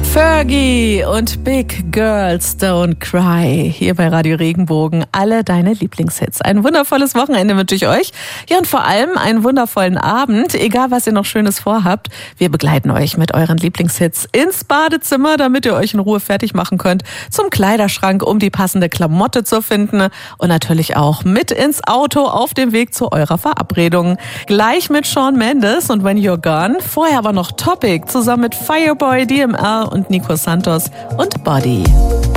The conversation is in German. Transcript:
Fergie und Big Girls Don't Cry. Hier bei Radio Regenbogen. Alle deine Lieblingshits. Ein wundervolles Wochenende wünsche ich euch. Ja, und vor allem einen wundervollen Abend. Egal, was ihr noch Schönes vorhabt. Wir begleiten euch mit euren Lieblingshits ins Badezimmer, damit ihr euch in Ruhe fertig machen könnt. Zum Kleiderschrank, um die passende Klamotte zu finden. Und natürlich auch mit ins Auto auf dem Weg zu eurer Verabredung. Gleich mit Shawn Mendes und When You're Gone. Vorher aber noch Topic zusammen mit Fireboy, DMR und Nico Santos und Body.